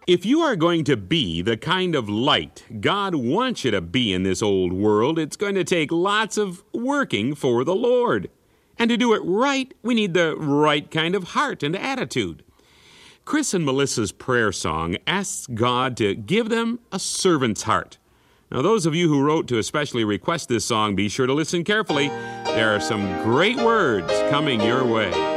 If you are going to be the kind of light God wants you to be in this old world, it's going to take lots of working for the Lord. And to do it right, we need the right kind of heart and attitude. Chris and Melissa's prayer song asks God to give them a servant's heart. Now, those of you who wrote to especially request this song, be sure to listen carefully. There are some great words coming your way.